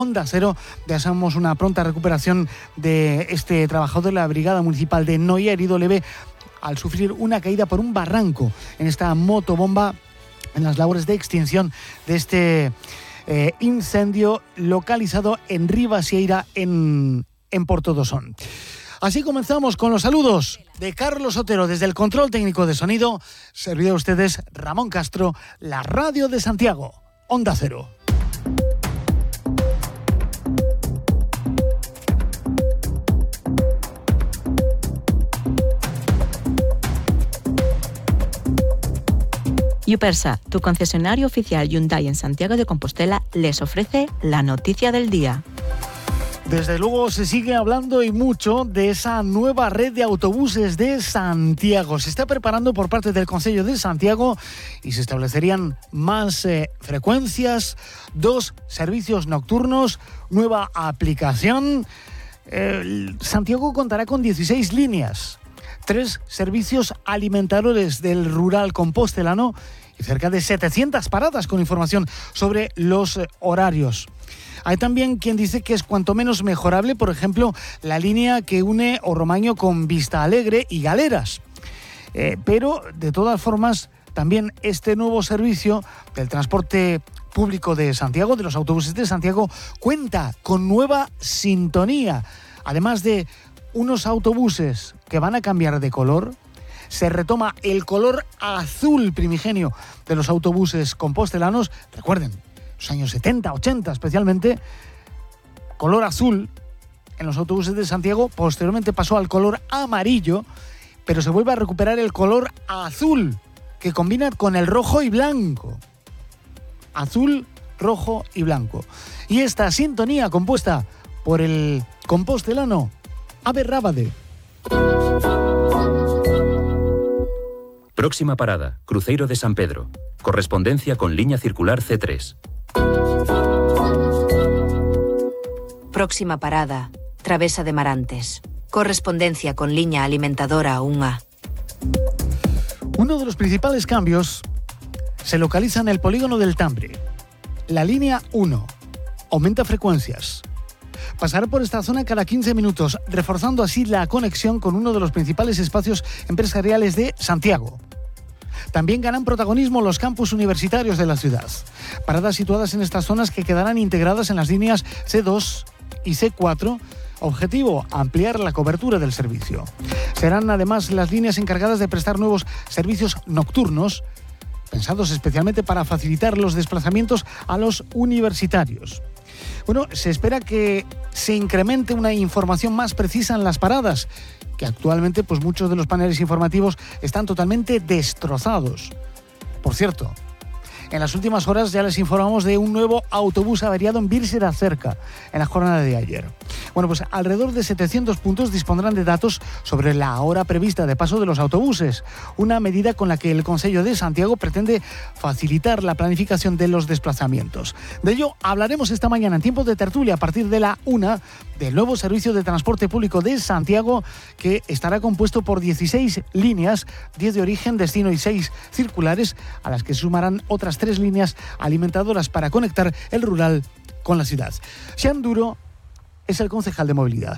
Onda Cero, deseamos una pronta recuperación de este trabajador de la Brigada Municipal de Noia, herido leve al sufrir una caída por un barranco en esta motobomba en las labores de extinción de este incendio localizado en Ribasieira, en Porto do Son. Así comenzamos con los saludos de Carlos Otero desde el control técnico de sonido. Servidor a ustedes Ramón Castro, la radio de Santiago, Onda Cero. Yupersa, tu concesionario oficial Hyundai en Santiago de Compostela, les ofrece la noticia del día. Desde luego se sigue hablando y mucho de esa nueva red de autobuses de Santiago. Se está preparando por parte del Concello de Santiago y se establecerían más frecuencias, 2 servicios nocturnos, nueva aplicación. Santiago contará con 16 líneas, 3 servicios alimentadores del rural compostelano y cerca de 700 paradas con información sobre los horarios. Hay también quien dice que es cuanto menos mejorable, por ejemplo, la línea que une Orromaño con Vista Alegre y Galeras. Pero, de todas formas, también este nuevo servicio del transporte público de Santiago, de los autobuses de Santiago, cuenta con nueva sintonía. Además de unos autobuses que van a cambiar de color, se retoma el color azul primigenio de los autobuses compostelanos. Recuerden, los años 70, 80 especialmente, color azul en los autobuses de Santiago, posteriormente pasó al color amarillo, pero se vuelve a recuperar el color azul, que combina con el rojo y blanco. Azul, rojo y blanco. Y esta sintonía compuesta por el compostelano Abe Rábade. Próxima parada, Cruceiro de San Pedro. Correspondencia con línea circular C3. Próxima parada, Travesa de Marantes. Correspondencia con línea alimentadora 1A. Uno de los principales cambios se localiza en el polígono del Tambre. La línea 1 aumenta frecuencias. Pasará por esta zona cada 15 minutos, reforzando así la conexión con uno de los principales espacios empresariales de Santiago. También ganan protagonismo los campus universitarios de la ciudad. Paradas situadas en estas zonas que quedarán integradas en las líneas C2 y C4. Objetivo, ampliar la cobertura del servicio. Serán además las líneas encargadas de prestar nuevos servicios nocturnos, pensados especialmente para facilitar los desplazamientos a los universitarios. Bueno, se espera que se incremente una información más precisa en las paradas, que actualmente pues muchos de los paneles informativos están totalmente destrozados. Por cierto, en las últimas horas ya les informamos de un nuevo autobús averiado en Virse da Cerca, en la jornada de ayer. Bueno, pues alrededor de 700 puntos dispondrán de datos sobre la hora prevista de paso de los autobuses, una medida con la que el Concello de Santiago pretende facilitar la planificación de los desplazamientos. De ello hablaremos esta mañana en tiempo de tertulia a partir de la 1 del nuevo servicio de transporte público de Santiago, que estará compuesto por 16 líneas, 10 de origen, destino y 6 circulares, a las que sumarán otras 3 líneas alimentadoras para conectar el rural con la ciudad. Xan Duro es el concejal de movilidad.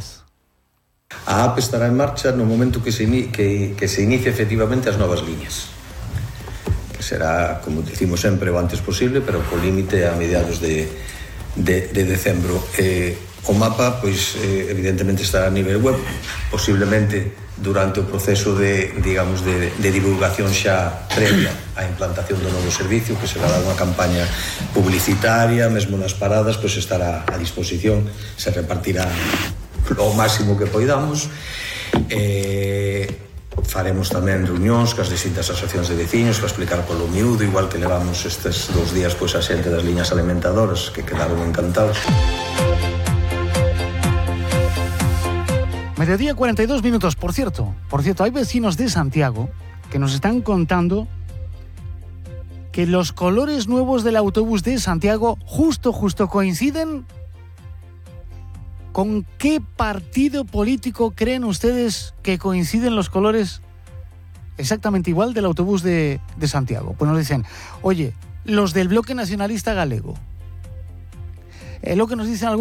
A AP estará en marcha no momento que se inicie efectivamente as novas líneas, que será, como decimos sempre, o antes posible, pero co límite a mediados de decembro. O mapa, pois, evidentemente estará a nivel web, posiblemente durante o proceso de divulgación xa previa á implantación do novo servicio, que será unha campaña publicitaria, mesmo nas paradas, pois estará a disposición, se repartirá o máximo que poidamos. Faremos tamén reunións cas distintas asociacións de veciños para explicar polo miúdo, igual que levamos estes 2 días pois a xente das liñas alimentadoras, que quedaron encantados. Mediodía 42 minutos. Por cierto, hay vecinos de Santiago que nos están contando que los colores nuevos del autobús de Santiago justo coinciden. ¿Con qué partido político creen ustedes que coinciden los colores exactamente igual del autobús de Santiago? Pues nos dicen, oye, los del Bloque Nacionalista Galego. Lo que nos dicen algunos